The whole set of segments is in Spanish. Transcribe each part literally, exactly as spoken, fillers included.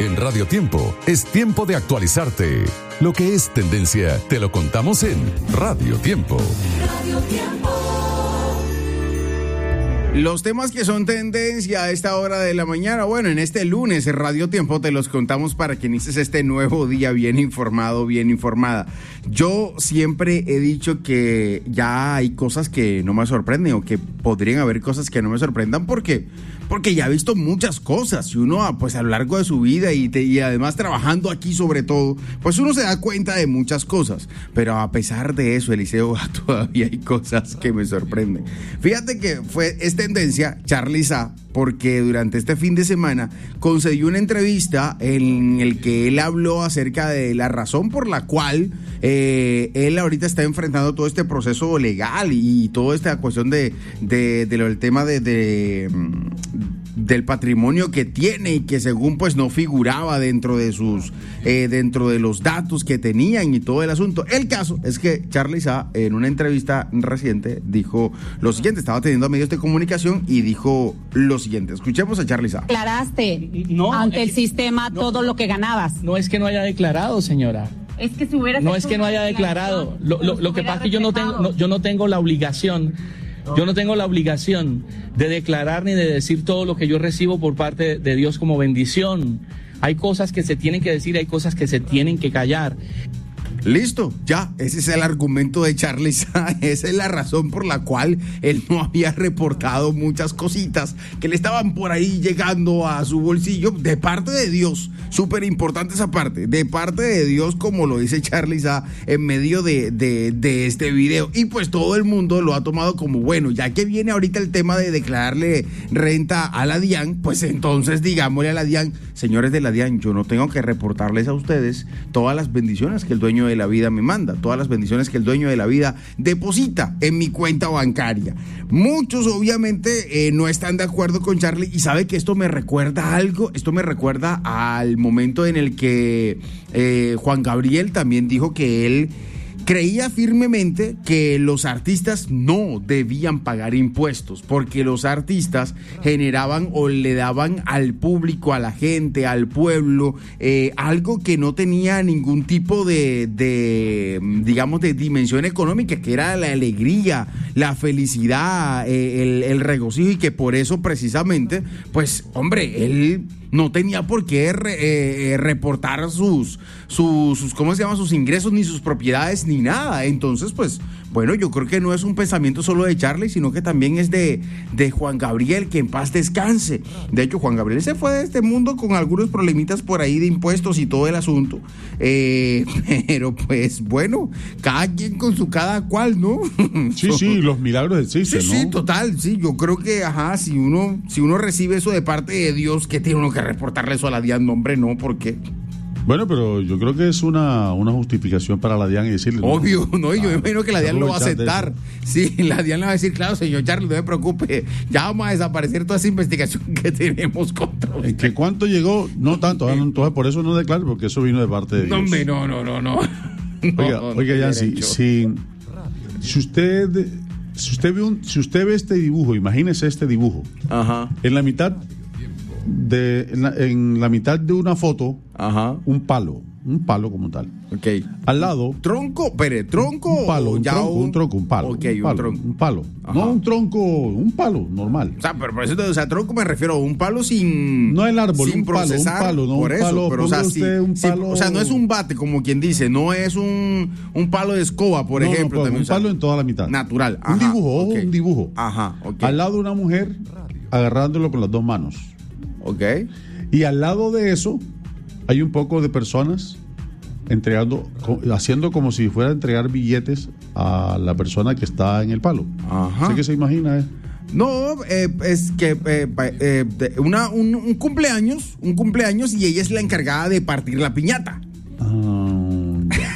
En Radio Tiempo es tiempo de actualizarte. Lo que es tendencia te lo contamos en Radio Tiempo. Radio Tiempo. Los temas que son tendencia a esta hora de la mañana, bueno, en este lunes en Radio Tiempo te los contamos para que inicies este nuevo día bien informado, bien informada. Yo siempre he dicho que ya hay cosas que no me sorprenden o que podrían haber cosas que no me sorprendan porque, porque ya he visto muchas cas y uno pues a lo largo de su vida y, te, y además trabajando aquí sobre todo, pues uno se da cuenta de muchas cosas, pero a pesar de eso, Eliseo, todavía hay cosas que me sorprenden. Fíjate que fue este tendencia Charly Sa, porque durante este fin de semana concedió una entrevista en el que él habló acerca de la razón por la cual eh, él ahorita está enfrentando todo este proceso legal y toda esta cuestión de, de, de lo del tema de, de del patrimonio que tiene y que según pues no figuraba dentro de sus eh, dentro de los datos que tenían y todo el asunto. El caso es que Charly Sa en una entrevista reciente dijo lo siguiente, estaba atendiendo a medios de comunicación y dijo lo siguiente. Escuchemos a Charly Sa. Declaraste no, ante eh, el sistema no, todo lo que ganabas. No es que no haya declarado, señora. Es que si hubieras No es que no haya declarado. Lo, lo, lo que pasa es que yo no tengo, no, yo no tengo la obligación. Yo no tengo la obligación de declarar ni de decir todo lo que yo recibo por parte de Dios como bendición. Hay cosas que se tienen que decir, hay cosas que se tienen que callar. Listo, ya, ese es el argumento de Charly Sa, esa es la razón por la cual él no había reportado muchas cositas que le estaban por ahí llegando a su bolsillo de parte de Dios, súper importante esa parte, de parte de Dios, como lo dice Charly Sa en medio de, de, de este video, y pues todo el mundo lo ha tomado como bueno, ya que viene ahorita el tema de declararle renta a la DIAN, pues entonces digámosle a la DIAN, señores de la DIAN, yo no tengo que reportarles a ustedes todas las bendiciones que el dueño de de la vida me manda, todas las bendiciones que el dueño de la vida deposita en mi cuenta bancaria. Muchos obviamente eh, no están de acuerdo con Charly y sabe que esto me recuerda a algo, esto me recuerda al momento en el que eh, Juan Gabriel también dijo que él creía firmemente que los artistas no debían pagar impuestos porque los artistas generaban o le daban al público, a la gente, al pueblo, eh, algo que no tenía ningún tipo de, de, digamos, de dimensión económica, que era la alegría, la felicidad, eh, el, el regocijo, y que por eso precisamente, pues, hombre, él no tenía por qué re, eh, reportar sus, sus, sus, ¿cómo se llama? Sus ingresos, ni sus propiedades, ni nada. Entonces, pues, bueno, yo creo que no es un pensamiento solo de Charly, sino que también es de, de Juan Gabriel, que en paz descanse. De hecho, Juan Gabriel se fue de este mundo con algunos problemitas por ahí de impuestos y todo el asunto. Eh, pero, pues, bueno, cada quien con su cada cual, ¿no? Sí, sí, los milagros existen, sí, ¿no? Sí, total, sí, yo creo que, ajá, si uno, si uno recibe eso de parte de Dios, ¿qué tiene uno que reportarle eso a la DIAN? No, hombre, no, ¿por qué? Bueno, pero yo creo que es una, una justificación para la DIAN y decirle... Obvio, no, no, yo me ah, imagino que la DIAN lo va a aceptar. Sí, la DIAN le va a decir, claro, señor Charly, no me preocupe, ya vamos a desaparecer toda esa investigación que tenemos contra usted. ¿Que cuánto llegó? No tanto, ah, no, entonces por eso no declaro, porque eso vino de parte de Dios. No, hombre, no, no, no, no. Oiga, no, oiga, no ya, si, si, si usted... Si usted ve un, si usted ve este dibujo, imagínese este dibujo. Ajá. En la mitad de en la, en la mitad de una foto, ajá, un palo, un palo como tal. Okay. Al lado, tronco, pero tronco, un palo, un ya tronco, un... un tronco, un palo, okay, un palo, un tronco, un palo. Ajá. No un tronco, un palo normal. O sea, pero por eso, o sea, tronco me refiero a un palo sin, no el árbol, sin un palo, procesar, un palo, no por un eso, palo, pero o sea, usted sí, un sí, palo... o sea, no es un bate como quien dice, no es un, un palo de escoba, por no, ejemplo, no, también, un palo en toda la mitad. Natural. Ajá, un dibujo, ojo, okay. un dibujo. Ajá, okay. Al lado de una mujer agarrándolo con las dos manos. Ok. Y al lado de eso hay un poco de personas entregando, haciendo como si fuera a entregar billetes a la persona que está en el palo. Ajá. ¿Sé qué se imagina? Eh? No, eh, es que eh, eh, una, un, un cumpleaños, un cumpleaños y ella es la encargada de partir la piñata. Ah, ya.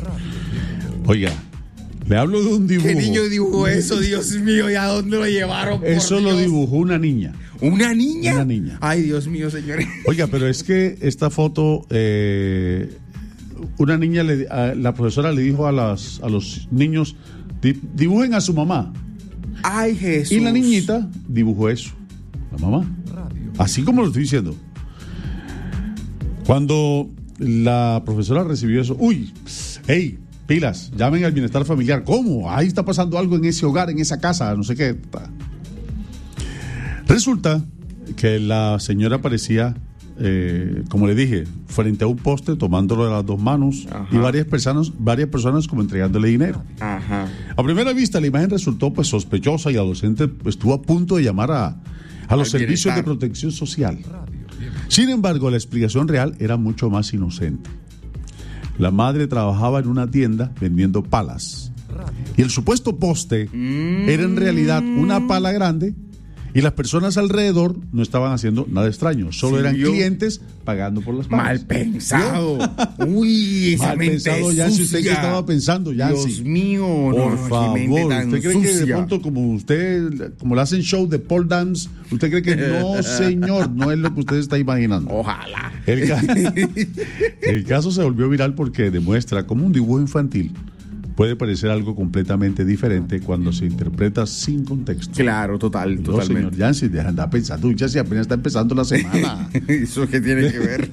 Oiga, le hablo de un dibujo. ¿Qué niño dibujó eso? Dios mío, ¿y a dónde lo llevaron? Eso por lo Dios? dibujó una niña. ¿Una niña? Una niña. Ay, Dios mío, señores. Oiga, pero es que esta foto, eh, una niña, le, a, la profesora le dijo a, las, a los niños, dibujen a su mamá. Ay, Jesús. Y la niñita dibujó eso, la mamá. Así como lo estoy diciendo. Cuando la profesora recibió eso, uy, hey, pilas, llamen al bienestar familiar. ¿Cómo? Ahí está pasando algo en ese hogar, en esa casa, no sé qué. Resulta que la señora parecía, eh, como le dije, frente a un poste, tomándolo de las dos manos. Ajá. Y varias personas, varias personas como entregándole dinero. Ajá. A primera vista, la imagen resultó pues sospechosa y la docente estuvo a punto de llamar a, a los Al servicios bienestar. de protección social. Sin embargo, la explicación real era mucho más inocente. La madre trabajaba en una tienda vendiendo palas. Y el supuesto poste mm. era en realidad una pala grande. Y las personas alrededor no estaban haciendo nada extraño, solo sí, eran yo... clientes pagando por las palas. Mal pensado. Uy, esa Mal mente pensado, sucia. Yancy. ¿Usted qué estaba pensando, Yancy? Dios mío, por no, favor. ¿Usted cree sucia. que de pronto, como usted, como le hacen show de pole dance, usted cree que no, señor, no es lo que usted está imaginando? Ojalá. El, ca... el caso se volvió viral porque demuestra cómo un dibujo infantil puede parecer algo completamente diferente cuando se interpreta sin contexto. Claro, total, no, totalmente. Señor Yancy, deja de andar pensando, ya si apenas está empezando la semana. ¿Eso qué tiene que ver?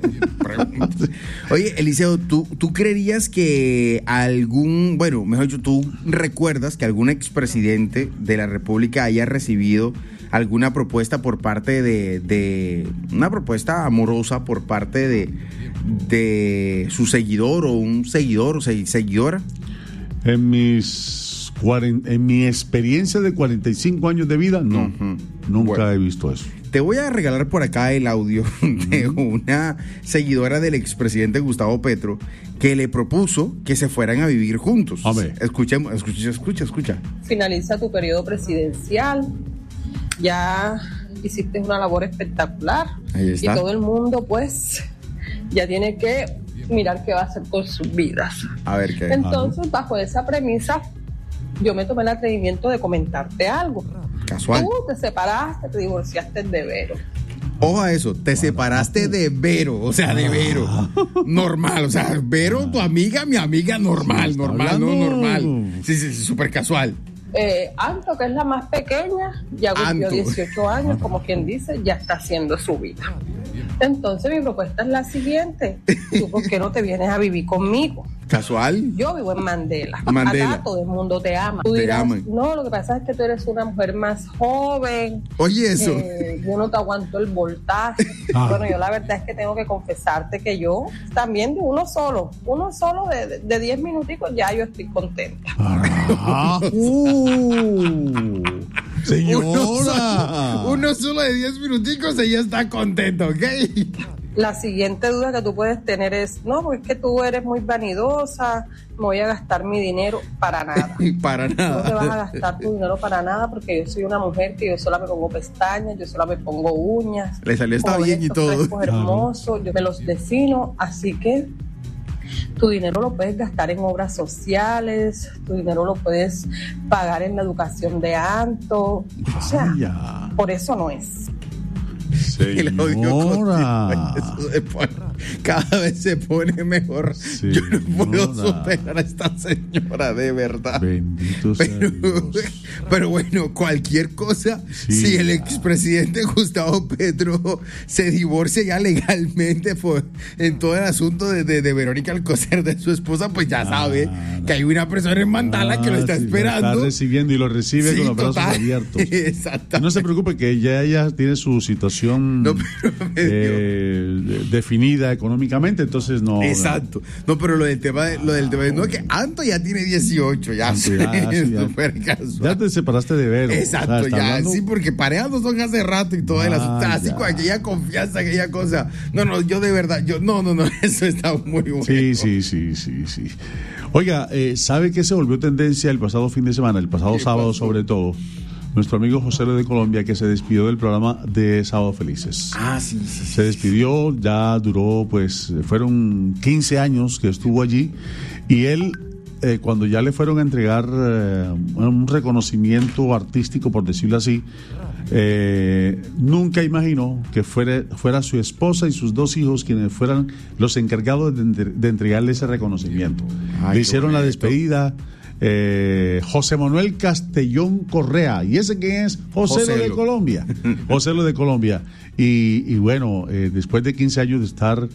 Oye, Eliseo, ¿tú, ¿tú creerías que algún, bueno, mejor dicho, tú recuerdas que algún expresidente de la República haya recibido alguna propuesta por parte de, de una propuesta amorosa por parte de, de su seguidor o un seguidor o seguidora? En mis cuarenta, en mi experiencia de cuarenta y cinco años de vida, no, uh-huh. nunca bueno, he visto eso. Te voy a regalar por acá el audio de una seguidora del expresidente Gustavo Petro que le propuso que se fueran a vivir juntos. A ver. Escuchemos, escucha, escucha, escucha. Finaliza tu periodo presidencial, ya hiciste una labor espectacular. Ahí está. Y todo el mundo, pues, ya tiene que mirar qué va a hacer con sus vidas. A ver qué. Entonces, bajo esa premisa, yo me tomé el atrevimiento de comentarte algo. Casual. Tú te separaste, te divorciaste de Vero. Ojo a eso, te separaste de Vero, o sea, de Vero. Normal, o sea, Vero, tu amiga, mi amiga, normal, sí, normal, no normal. Sí, sí, sí, súper casual. Eh, Anto, que es la más pequeña, ya cumplió dieciocho años, como quien dice, ya está haciendo su vida. Entonces mi propuesta es la siguiente: ¿tú por qué no te vienes a vivir conmigo? Casual. Yo vivo en Mandela. Mandela. Acá todo el mundo te ama. Tú te dirás, aman. No, lo que pasa es que tú eres una mujer más joven. Oye, eso. Eh, yo no te aguanto el voltaje. Ah. Bueno, yo la verdad es que tengo que confesarte que yo también de uno solo, uno solo de, de diez minuticos ya yo estoy contenta. Ah. uh. Señora. Uno solo, uno solo de diez minuticos y ya está contento, ¿ok? La siguiente duda que tú puedes tener es, no, porque es que tú eres muy vanidosa, me voy a gastar mi dinero para nada. Para nada. No te vas a gastar tu dinero para nada porque yo soy una mujer que yo sola me pongo pestañas, yo sola me pongo uñas. Le salió está bien y todo. Hermoso, yo me los defino, así que tu dinero lo puedes gastar en obras sociales, tu dinero lo puedes pagar en la educación de Anto, o sea, Vaya. Por eso no es. Señora. Eso se pone, cada vez se pone mejor. Señora. Yo no puedo superar a esta señora, de verdad. Bendito sea pero, Dios. Pero bueno, cualquier cosa, sí, si el expresidente Gustavo Petro se divorcia ya legalmente por, en todo el asunto de, de, de Verónica Alcocer, de su esposa, pues ya sabe ah, que hay una persona en Mandala ah, que lo está sí, esperando. Lo está recibiendo y lo recibe sí, con los brazos total. abiertos. Exactamente. No se preocupe que ella, ella tiene su situación no, eh, definida económicamente, entonces no. Exacto. No, pero lo del tema, de, lo del tema de, no, que Anto ya tiene dieciocho, ya. Anto, ya, sí, ya, ya te separaste de Vero. Exacto, o sea, ya, hablando... sí, porque pareados son hace rato y todo ah, el asunto, así con aquella confianza, aquella cosa. No, no, yo de verdad, yo, no, no, no, eso está muy bueno. Sí, sí, sí, sí, sí. Oiga, eh, ¿sabe qué se volvió tendencia el pasado fin de semana, el pasado sábado pasó? Sobre todo? Nuestro amigo José de Colombia, que se despidió del programa de Sábado Felices. Ah, sí, sí, sí. Se despidió, ya duró, pues, fueron quince años que estuvo allí. Y él, eh, cuando ya le fueron a entregar eh, un reconocimiento artístico, por decirlo así, eh, nunca imaginó que fuera, fuera su esposa y sus dos hijos quienes fueran los encargados de, de entregarle ese reconocimiento. Ay, le hicieron la despedida. Eh, José Manuel Castellón Correa, ¿y ese quién es? José Lo de Colombia. José Lo de Colombia. Y, y bueno, eh, después de quince años de estar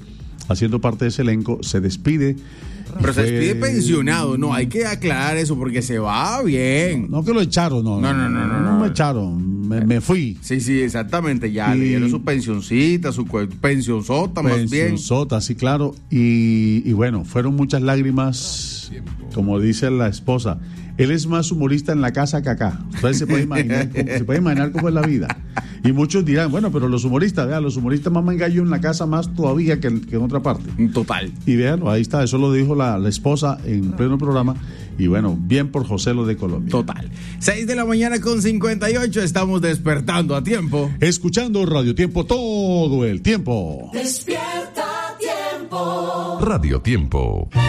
haciendo parte de ese elenco, se despide. Pero se Fue- despide pensionado, no, hay que aclarar eso porque se va bien. No que lo echaron, no. No, no, no, no, No no. me echaron, me, me fui. Sí, sí, exactamente, ya Y- le dieron su pensioncita, su cue- pensionsota más bien. Pensionsota, sí, claro. Y, y bueno, fueron muchas lágrimas, como dice la esposa. Él es más humorista en la casa que acá. Entonces se puede imaginar, cómo- se puede imaginar cómo es la vida. Y muchos dirán, bueno, pero los humoristas, vean, los humoristas maman gallo en la casa más todavía que en, que en otra parte. Total. Y véanlo, ahí está, eso lo dijo la, la esposa en pleno programa. Y bueno, bien por José lo de Colombia. Total. seis de la mañana con cincuenta y ocho, estamos despertando a tiempo. Escuchando Radio Tiempo todo el tiempo. Radio Tiempo.